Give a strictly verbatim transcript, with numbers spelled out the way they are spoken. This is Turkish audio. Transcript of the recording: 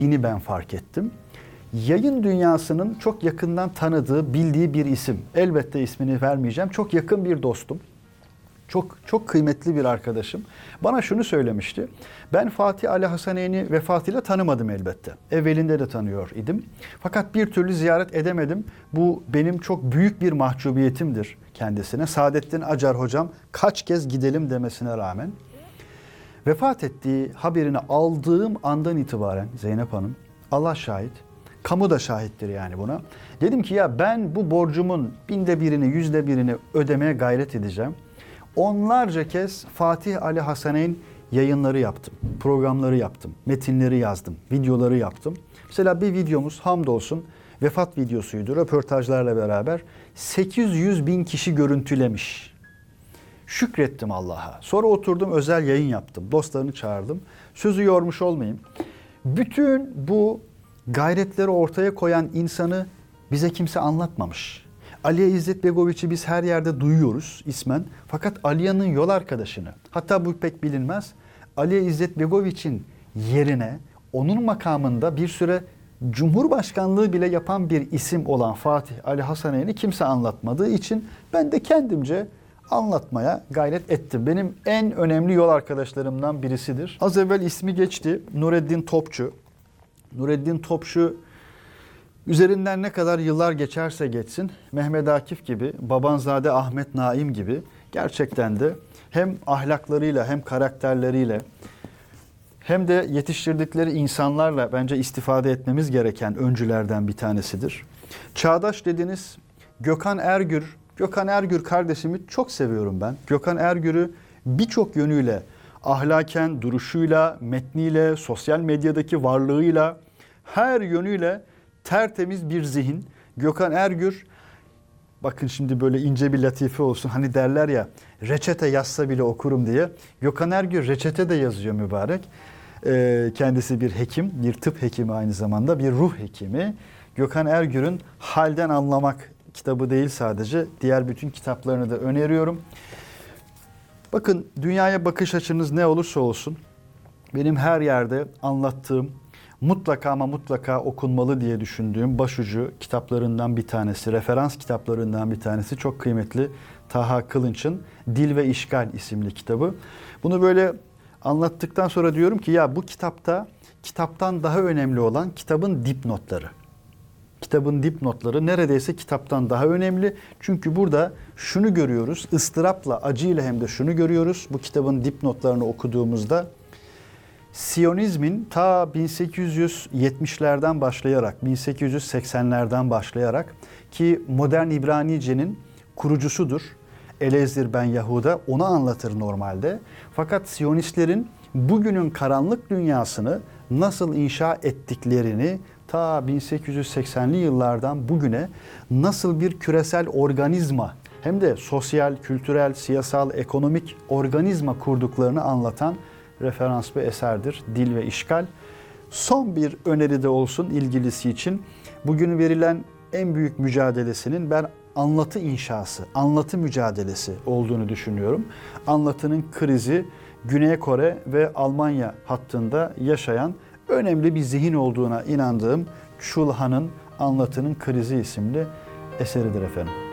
ini ben fark ettim. Yayın dünyasının çok yakından tanıdığı, bildiği bir isim. Elbette ismini vermeyeceğim. Çok yakın bir dostum. Çok çok kıymetli bir arkadaşım. Bana şunu söylemişti. Ben Fatih Ali Hasaneyn'i vefatıyla tanımadım elbette. Evvelinde de tanıyor idim. Fakat bir türlü ziyaret edemedim. Bu benim çok büyük bir mahcubiyetimdir kendisine. Saadettin Acar hocam kaç kez gidelim demesine rağmen. Vefat ettiği haberini aldığım andan itibaren Zeynep Hanım, Allah şahit, kamu da şahittir yani buna. Dedim ki ya ben bu borcumun binde birini, yüzde birini ödemeye gayret edeceğim. Onlarca kez Fatih Ali Hasaneyn yayınları yaptım, programları yaptım, metinleri yazdım, videoları yaptım. Mesela bir videomuz hamdolsun vefat videosuydu, röportajlarla beraber sekiz yüz bin kişi görüntülemiş. Şükrettim Allah'a. Sonra oturdum özel yayın yaptım, dostlarını çağırdım. Sözü yormuş olmayayım. Bütün bu gayretleri ortaya koyan insanı bize kimse anlatmamış. Aliye İzzet Begoviç'i biz her yerde duyuyoruz ismen. Fakat Aliya'nın yol arkadaşını, hatta bu pek bilinmez, Aliye İzzet Begoviç'in yerine onun makamında bir süre Cumhurbaşkanlığı bile yapan bir isim olan Fatih Ali Hasaneyn'i kimse anlatmadığı için ben de kendimce anlatmaya gayret ettim. Benim en önemli yol arkadaşlarımdan birisidir. Az evvel ismi geçti. Nureddin Topçu. Nureddin Topçu üzerinden ne kadar yıllar geçerse geçsin Mehmet Akif gibi, Babanzade Ahmet Naim gibi gerçekten de hem ahlaklarıyla hem karakterleriyle hem de yetiştirdikleri insanlarla bence istifade etmemiz gereken öncülerden bir tanesidir. Çağdaş dediniz Gökhan Ergür. Gökhan Ergür kardeşimi çok seviyorum ben. Gökhan Ergür'ü birçok yönüyle, ahlaken, duruşuyla, metniyle, sosyal medyadaki varlığıyla, her yönüyle tertemiz bir zihin. Gökhan Ergür, bakın şimdi böyle ince bir latife olsun. Hani derler ya reçete yazsa bile okurum diye. Gökhan Ergür reçete de yazıyor mübarek. Ee, kendisi bir hekim, bir tıp hekimi aynı zamanda, bir ruh hekimi. Gökhan Ergür'ün Halden Anlamak kitabı değil sadece, diğer bütün kitaplarını da öneriyorum. Bakın dünyaya bakış açınız ne olursa olsun, benim her yerde anlattığım, mutlaka ama mutlaka okunmalı diye düşündüğüm başucu kitaplarından bir tanesi, referans kitaplarından bir tanesi çok kıymetli Taha Kılınç'ın Dil ve İşgal isimli kitabı. Bunu böyle anlattıktan sonra diyorum ki ya bu kitapta kitaptan daha önemli olan kitabın dipnotları. Kitabın dipnotları neredeyse kitaptan daha önemli. Çünkü burada şunu görüyoruz, ıstırapla, acıyla hem de şunu görüyoruz. Bu kitabın dipnotlarını okuduğumuzda Siyonizmin ta bin sekiz yüz yetmişlerden başlayarak, bin sekiz yüz seksenlerden başlayarak ki modern İbranice'nin kurucusudur. Elezir Ben Yahuda onu anlatır normalde. Fakat Siyonistlerin bugünün karanlık dünyasını nasıl inşa ettiklerini ta bin sekiz yüz seksenli yıllardan bugüne nasıl bir küresel organizma hem de sosyal, kültürel, siyasal, ekonomik organizma kurduklarını anlatan referans bir eserdir. Dil ve İşgal. Son bir öneri de olsun ilgilisi için. Bugün verilen en büyük mücadelesinin ben anlatı inşası, anlatı mücadelesi olduğunu düşünüyorum. Anlatının krizi Güney Kore ve Almanya hattında yaşayan önemli bir zihin olduğuna inandığım Çulhan'ın Anlatının Krizi isimli eseridir efendim.